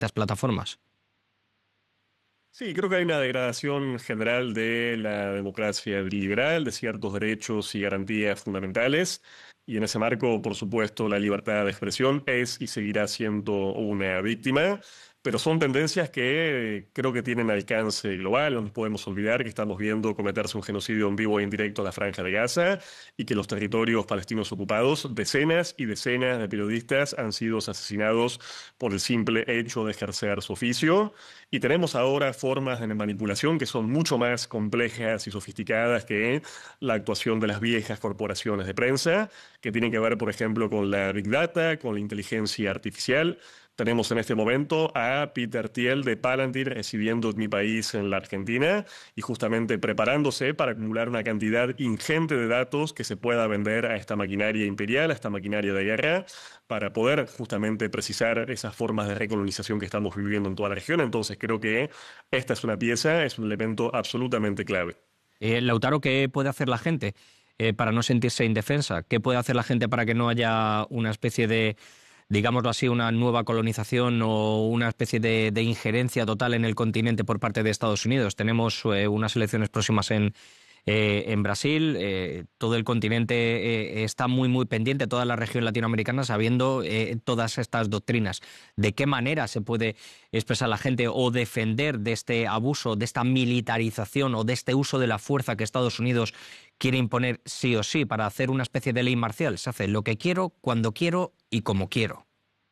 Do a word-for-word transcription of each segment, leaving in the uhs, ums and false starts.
estas plataformas? Sí, creo que hay una degradación general de la democracia liberal, de ciertos derechos y garantías fundamentales, y en ese marco, por supuesto, la libertad de expresión es y seguirá siendo una víctima, pero son tendencias que eh, creo que tienen alcance global. No nos podemos olvidar que estamos viendo cometerse un genocidio en vivo e indirecto en la Franja de Gaza y que los territorios palestinos ocupados, decenas y decenas de periodistas han sido asesinados por el simple hecho de ejercer su oficio. Y tenemos ahora formas de manipulación que son mucho más complejas y sofisticadas que la actuación de las viejas corporaciones de prensa, que tienen que ver, por ejemplo, con la Big Data, con la inteligencia artificial. Tenemos en este momento a Peter Thiel de Palantir residiendo en mi país, en la Argentina, y justamente preparándose para acumular una cantidad ingente de datos que se pueda vender a esta maquinaria imperial, a esta maquinaria de guerra, para poder justamente precisar esas formas de recolonización que estamos viviendo en toda la región. Entonces creo que esta es una pieza, es un elemento absolutamente clave. Eh, Lautaro, ¿qué puede hacer la gente eh, para no sentirse indefensa? ¿Qué puede hacer la gente para que no haya una especie de, digámoslo así, una nueva colonización o una especie de, de injerencia total en el continente por parte de Estados Unidos? Tenemos eh, unas elecciones próximas en, eh, en Brasil, eh, todo el continente eh, está muy, muy pendiente, toda la región latinoamericana, sabiendo eh, todas estas doctrinas. ¿De qué manera se puede expresar la gente o defender de este abuso, de esta militarización o de este uso de la fuerza que Estados Unidos quiere imponer sí o sí para hacer una especie de ley marcial? Se hace lo que quiero, cuando quiero y como quiero.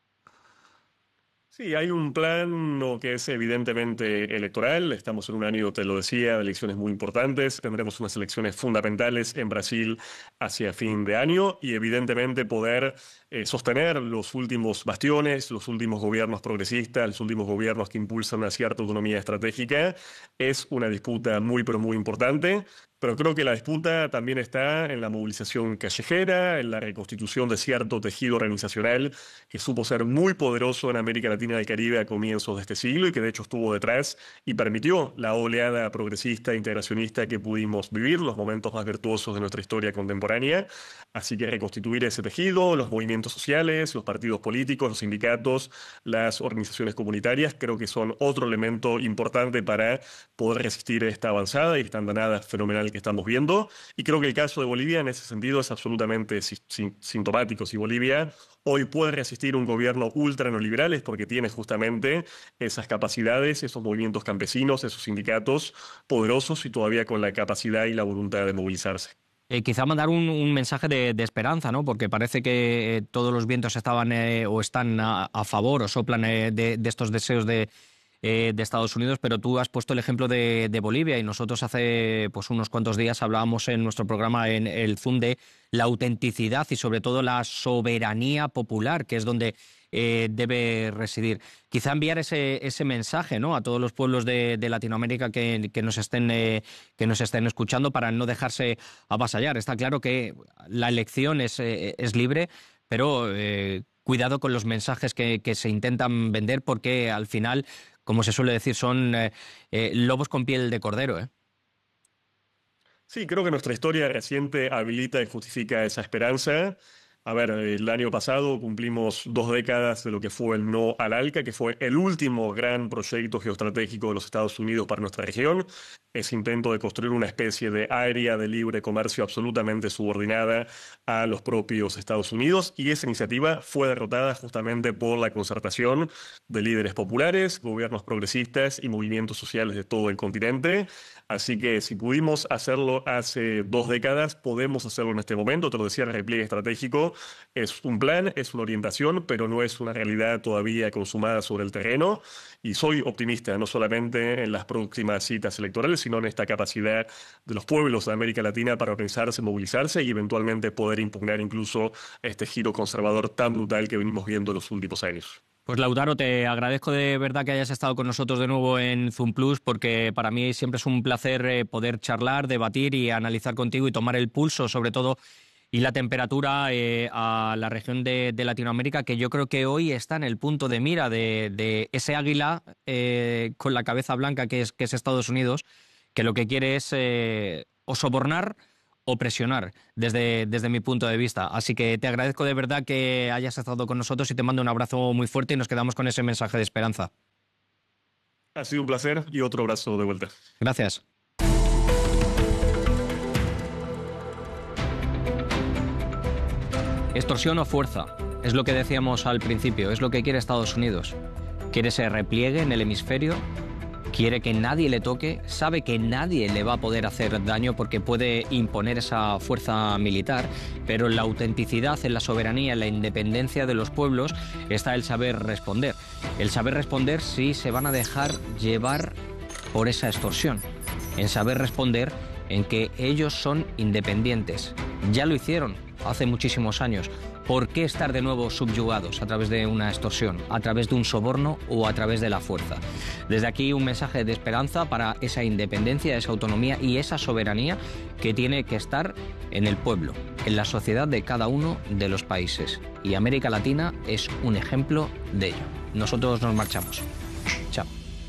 Sí, hay un plan no, que es evidentemente electoral. Estamos en un año, te lo decía, de elecciones muy importantes. Tendremos unas elecciones fundamentales en Brasil hacia fin de año y evidentemente poder eh, sostener los últimos bastiones, los últimos gobiernos progresistas, los últimos gobiernos que impulsan una cierta autonomía estratégica es una disputa muy pero muy importante. Pero creo que la disputa también está en la movilización callejera, en la reconstitución de cierto tejido organizacional que supo ser muy poderoso en América Latina y el Caribe a comienzos de este siglo y que de hecho estuvo detrás y permitió la oleada progresista e integracionista que pudimos vivir, los momentos más virtuosos de nuestra historia contemporánea. Así que reconstituir ese tejido, los movimientos sociales, los partidos políticos, los sindicatos, las organizaciones comunitarias, creo que son otro elemento importante para poder resistir esta avanzada y esta andanada fenomenal que estamos viendo. Y creo que el caso de Bolivia en ese sentido es absolutamente si- si- sintomático. Si Bolivia hoy puede resistir un gobierno ultra neoliberal es porque tiene justamente esas capacidades, esos movimientos campesinos, esos sindicatos poderosos y todavía con la capacidad y la voluntad de movilizarse. Eh, quizá mandar un, un mensaje de, de esperanza, ¿no? Porque parece que eh, todos los vientos estaban eh, o están a, a favor o soplan eh, de, de estos deseos de, eh, de Estados Unidos, pero tú has puesto el ejemplo de, de Bolivia y nosotros hace pues unos cuantos días hablábamos en nuestro programa en el Zoom de la autenticidad y sobre todo la soberanía popular, que es donde eh, debe residir. Quizá enviar ese, ese mensaje, ¿no?, a todos los pueblos de, de Latinoamérica que, que, nos estén, eh, que nos estén escuchando para no dejarse avasallar. Está claro que la elección es, eh, es libre, pero eh, cuidado con los mensajes que, que se intentan vender porque al final, como se suele decir, son eh, eh, lobos con piel de cordero, ¿eh? Sí, creo que nuestra historia reciente habilita y justifica esa esperanza. A ver, el año pasado cumplimos dos décadas de lo que fue el no al ALCA, que fue el último gran proyecto geoestratégico de los Estados Unidos para nuestra región. Ese intento de construir una especie de área de libre comercio absolutamente subordinada a los propios Estados Unidos. Y esa iniciativa fue derrotada justamente por la concertación de líderes populares, gobiernos progresistas y movimientos sociales de todo el continente. Así que si pudimos hacerlo hace dos décadas, podemos hacerlo en este momento. Te lo decía, el repliegue estratégico es un plan, es una orientación, pero no es una realidad todavía consumada sobre el terreno. Y soy optimista, no solamente en las próximas citas electorales, sino en esta capacidad de los pueblos de América Latina para organizarse, movilizarse y eventualmente poder impugnar incluso este giro conservador tan brutal que venimos viendo en los últimos años. Pues Lautaro, te agradezco de verdad que hayas estado con nosotros de nuevo en Zoom Plus, porque para mí siempre es un placer eh, poder charlar, debatir y analizar contigo y tomar el pulso, sobre todo, y la temperatura eh, a la región de, de Latinoamérica, que yo creo que hoy está en el punto de mira de, de ese águila eh, con la cabeza blanca que es, que es Estados Unidos, que lo que quiere es eh, o sobornar o presionar desde, desde mi punto de vista. Así que te agradezco de verdad que hayas estado con nosotros y te mando un abrazo muy fuerte y nos quedamos con ese mensaje de esperanza. Ha sido un placer y otro abrazo de vuelta. Gracias. Extorsión o fuerza, es lo que decíamos al principio, es lo que quiere Estados Unidos. Quiere se repliegue en el hemisferio, quiere que nadie le toque, sabe que nadie le va a poder hacer daño porque puede imponer esa fuerza militar, pero en la autenticidad, en la soberanía, en la independencia de los pueblos está el saber responder. El saber responder si se van a dejar llevar por esa extorsión, en saber responder en que ellos son independientes. Ya lo hicieron hace muchísimos años. ¿Por qué estar de nuevo subyugados a través de una extorsión, a través de un soborno o a través de la fuerza? Desde aquí un mensaje de esperanza para esa independencia, esa autonomía y esa soberanía que tiene que estar en el pueblo, en la sociedad de cada uno de los países. Y América Latina es un ejemplo de ello. Nosotros nos marchamos. Chao.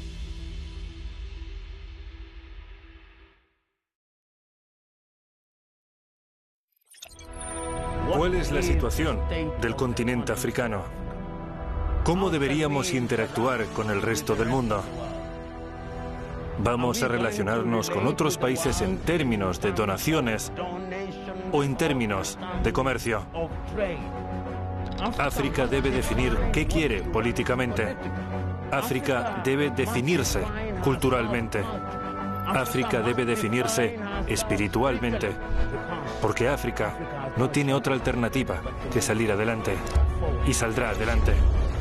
¿Cuál es la situación del continente africano? ¿Cómo deberíamos interactuar con el resto del mundo? ¿Vamos a relacionarnos con otros países en términos de donaciones o en términos de comercio? África debe definir qué quiere políticamente. África debe definirse culturalmente. África debe definirse espiritualmente, porque África no tiene otra alternativa que salir adelante, y saldrá adelante.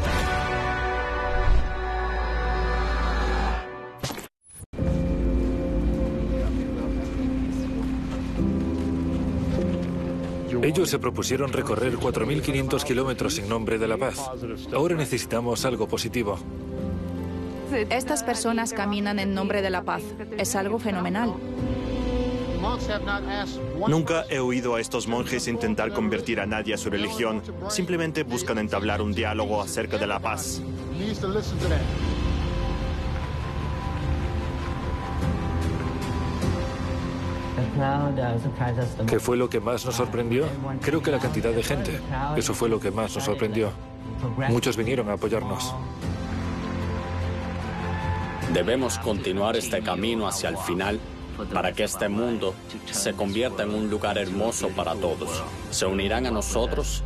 Ellos se propusieron recorrer cuatro mil quinientos kilómetros en nombre de la paz. Ahora necesitamos algo positivo. Estas personas caminan en nombre de la paz. Es algo fenomenal. Nunca he oído a estos monjes intentar convertir a nadie a su religión. Simplemente buscan entablar un diálogo acerca de la paz. ¿Qué fue lo que más nos sorprendió? Creo que la cantidad de gente. Eso fue lo que más nos sorprendió. Muchos vinieron a apoyarnos. Debemos continuar este camino hacia el final para que este mundo se convierta en un lugar hermoso para todos. ¿Se unirán a nosotros?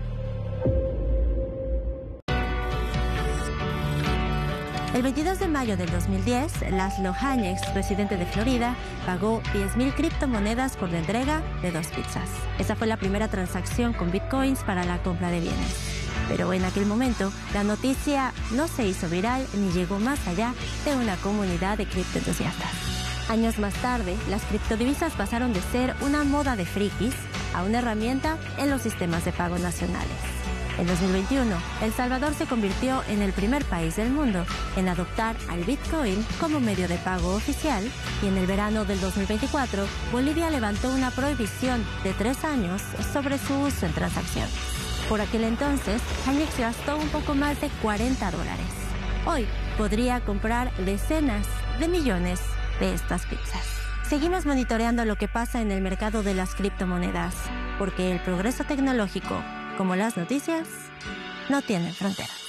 El veintidós de mayo del dos mil diez, Laszlo Hanyecz, presidente de Florida, pagó diez mil criptomonedas por la entrega de dos pizzas. Esa fue la primera transacción con bitcoins para la compra de bienes. Pero en aquel momento, la noticia no se hizo viral ni llegó más allá de una comunidad de criptoentusiastas. Años más tarde, las criptodivisas pasaron de ser una moda de frikis a una herramienta en los sistemas de pago nacionales. En dos mil veintiuno, El Salvador se convirtió en el primer país del mundo en adoptar al Bitcoin como medio de pago oficial, y en el verano del dos mil veinticuatro, Bolivia levantó una prohibición de tres años sobre su uso en transacciones. Por aquel entonces, Hanyecz gastó un poco más de cuarenta dólares. Hoy podría comprar decenas de millones de estas pizzas. Seguimos monitoreando lo que pasa en el mercado de las criptomonedas, porque el progreso tecnológico, como las noticias, no tiene fronteras.